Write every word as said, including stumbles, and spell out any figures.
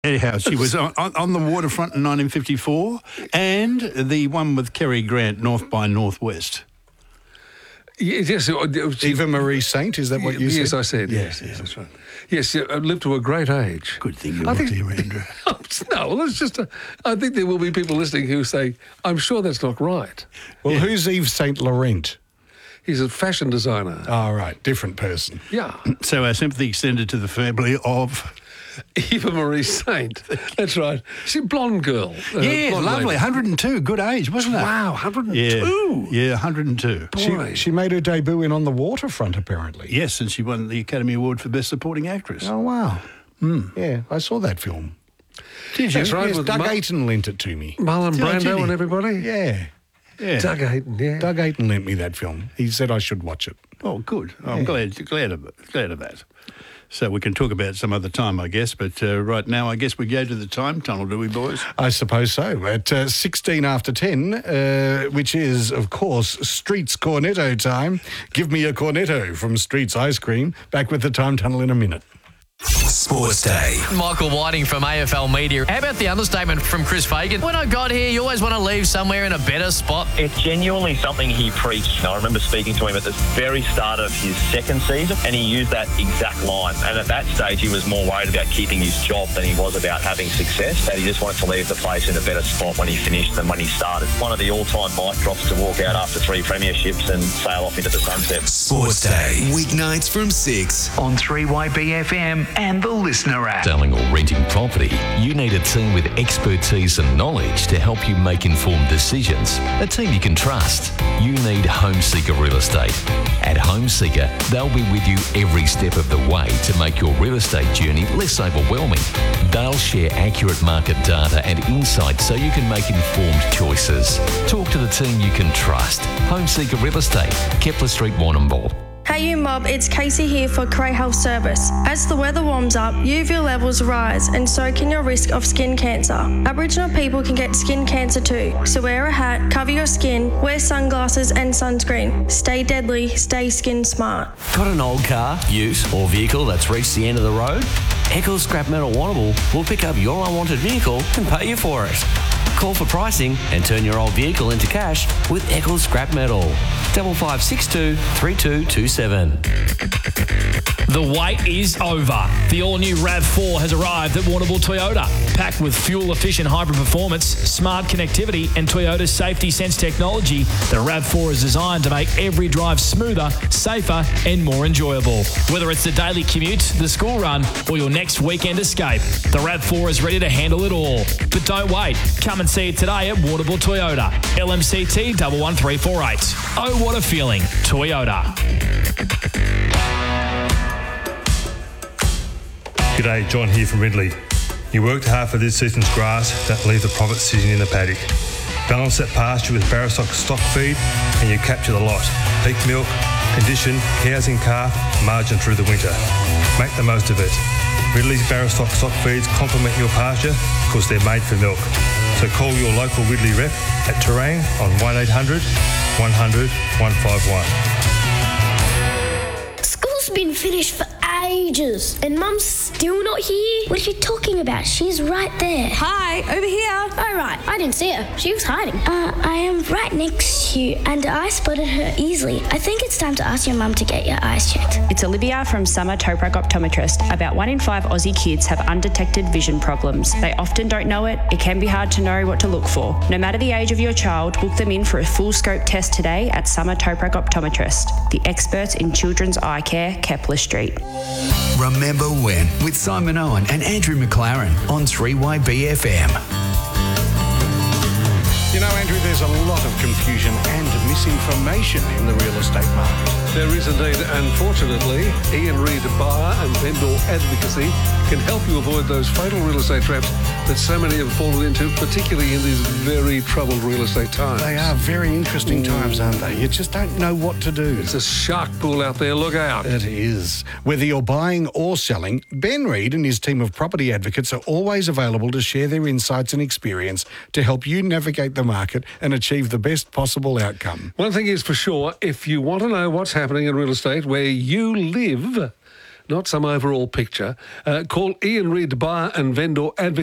Anyhow, she was on, on, on the waterfront in nineteen fifty-four, and the one with Cary Grant, North by Northwest. Yes, Eva Marie Saint, is that what you yes, said? Yes, I said. Yes, yes, that's right. Yes, I lived to a great age. Good thing you're not here, Andrew. No, well, it's just. A, I think there will be people listening who say, "I'm sure that's not right." Well, Yeah. who's Yves Saint Laurent? He's a fashion designer. Oh, right, different person. Yeah, So our sympathy extended to the family of... Eva Marie Saint. That's right. She's a blonde girl. uh, yeah, blonde lovely. lady. one hundred and two, good age, wasn't it? Wow, one hundred Yeah, two. yeah, one hundred and two. Boy. She, she made her debut in On the Waterfront, apparently. Yes, and she won the Academy Award for Best Supporting Actress. Oh, wow. Yeah, I saw that film. Did you? That's right. Yes, with Doug Mar- Ayton lent it to me. Marlon Did I, did Brando he? and everybody. Yeah. Yeah. Doug Ayton. Yeah. Doug Ayton lent me that film. He said I should watch it. Oh, good. I'm glad, glad of it, glad of that. So we can talk about it some other time, I guess. But uh, right now, I guess we go to the time tunnel, do we, boys? I suppose so. At uh, sixteen after ten, uh, which is, of course, Streets Cornetto time. Give me a Cornetto from Streets Ice Cream. Back with the time tunnel in a minute. Sports Day. Michael Whiting from A F L Media. How about the understatement from Chris Fagan? When I got here, you always want to leave somewhere in a better spot. It's genuinely something he preached. I remember speaking to him at the very start of his second season, and he used that exact line. And at that stage, he was more worried about keeping his job than he was about having success. And he just wanted to leave the place in a better spot when he finished than when he started. One of the all-time mic drops to walk out after three premierships and sail off into the sunset. Sports Day. Weeknights from six on three Y B F M and the Listener app. Selling or renting property, you need a team with expertise and knowledge to help you make informed decisions. A team you can trust. You need Homeseeker Real Estate. At Homeseeker, they'll be with you every step of the way to make your real estate journey less overwhelming. They'll share accurate market data and insights so you can make informed choices. Talk to the team you can trust. Homeseeker Real Estate, Kepler Street, Warrnambool. Hey you mob, it's Casey here for Cray Health Service. As the weather warms up, U V levels rise and so can your risk of skin cancer. Aboriginal people can get skin cancer too, so wear a hat, cover your skin, wear sunglasses and sunscreen. Stay deadly, stay skin smart. Got an old car, ute or vehicle that's reached the end of the road? Eccles Scrap Metal Warrnambool will pick up your unwanted vehicle and pay you for it. Call for pricing and turn your old vehicle into cash with Eccles Scrap Metal. Double five six two three two two seven. The wait is over. The all-new RAV four has arrived at Warrnambool Toyota. Packed with fuel-efficient hybrid performance, smart connectivity and Toyota's Safety Sense technology, the RAV four is designed to make every drive smoother, safer and more enjoyable. Whether it's the daily commute, the school run or your next weekend escape, the RAV four is ready to handle it all. But don't wait. Come and see it today at Warrnambool Toyota. L M C T one one three four eight. Oh, what a feeling. Toyota. G'day, John here from Ridley. You worked hard for this season's grass, don't leave the profit sitting in the paddock. Balance that pasture with Barrastock stock feed and you capture the lot. Peak milk, condition, cows in calf, margin through the winter. Make the most of it. Ridley's Barrastock stock feeds complement your pasture because they're made for milk. So call your local Ridley rep at Terrain on one eight hundred one hundred one five one. School's been finished for ages and Mum's still not here. What are you talking about? She's right there. Hi, over here. Oh, right. I didn't see her. She was hiding. Uh, I am right next to you and I spotted her easily. I think it's time to ask your mum to get your eyes checked. It's Olivia from Summer Toprak Optometrist. About one in five Aussie kids have undetected vision problems. They often don't know it. It can be hard to know what to look for. No matter the age of your child, book them in for a full scope test today at Summer Toprak Optometrist, the experts in children's eye care, Kepler Street. Remember When with Simon Owen and Andrew McLaren on three Y B F M. You know, Andrew, there's a lot of confusion and misinformation in the real estate market. There is indeed. Unfortunately, Ian Reid Bar and Vendor Advocacy can help you avoid those fatal real estate traps that so many have fallen into, particularly in these very troubled real estate times. They are very interesting times, aren't they? You just don't know what to do. It's a shark pool out there. Look out. It is. Whether you're buying or selling, Ben Reid and his team of property advocates are always available to share their insights and experience to help you navigate the market and achieve the best possible outcome. One thing is for sure, if you want to know what's happening in real estate where you live, not some overall picture. Uh, call Ian Reid, buyer and vendor advocate.